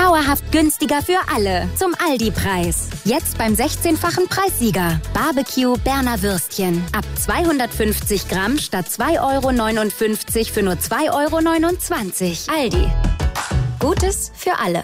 Dauerhaft günstiger für alle. Zum Aldi-Preis. Jetzt beim 16-fachen Preissieger. Barbecue Berner Würstchen. Ab 250 Gramm statt 2,59 € für nur 2,29 €. Aldi. Gutes für alle.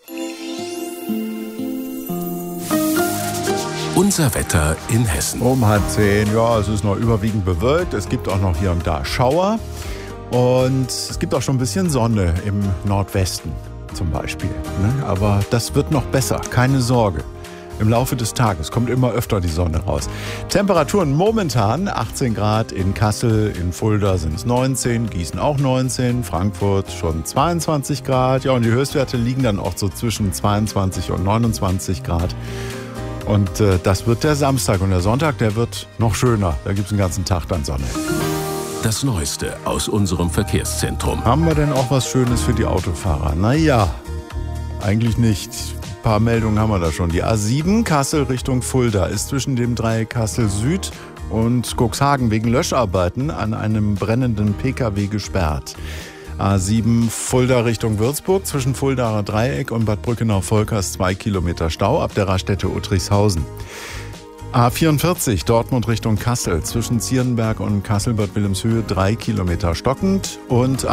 Unser Wetter in Hessen. Um 9:30, ja, es ist noch überwiegend bewölkt. Es gibt auch noch hier und da Schauer. Und es gibt auch schon ein bisschen Sonne im Nordwesten zum Beispiel. Ne? Aber das wird noch besser, keine Sorge. Im Laufe des Tages kommt immer öfter die Sonne raus. Temperaturen momentan 18 Grad in Kassel, in Fulda sind es 19, Gießen auch 19, Frankfurt schon 22 Grad. Ja, und die Höchstwerte liegen dann auch so zwischen 22 und 29 Grad. Und das wird der Samstag. Und der Sonntag, der wird noch schöner. Da gibt es den ganzen Tag dann Sonne. Das Neueste aus unserem Verkehrszentrum. Haben wir denn auch was Schönes für die Autofahrer? Naja, eigentlich nicht. Ein paar Meldungen haben wir da schon. Die A7 Kassel Richtung Fulda ist zwischen dem Dreieck Kassel Süd und Cuxhagen wegen Löscharbeiten an einem brennenden Pkw gesperrt. A7 Fulda Richtung Würzburg zwischen Fuldaer Dreieck und Bad Brückenau-Volkers 2 Kilometer Stau ab der Raststätte Uttrichshausen. A44 Dortmund Richtung Kassel zwischen Zierenberg und Kassel-Bad Wilhelmshöhe 3 Kilometer stockend und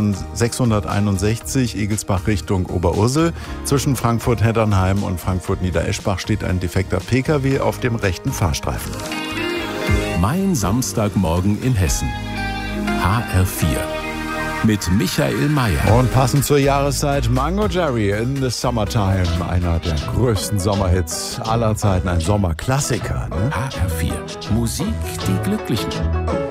A661 Egelsbach Richtung Oberursel zwischen Frankfurt-Heddernheim und Frankfurt-Niedereschbach steht ein defekter Pkw auf dem rechten Fahrstreifen. Mein Samstagmorgen in Hessen. HR4. Mit Michael Mayer. Und passend zur Jahreszeit Mango Jerry in the Summertime. Einer der größten Sommerhits aller Zeiten. Ein Sommerklassiker. Ne? HR4. Musik, die Glücklichen.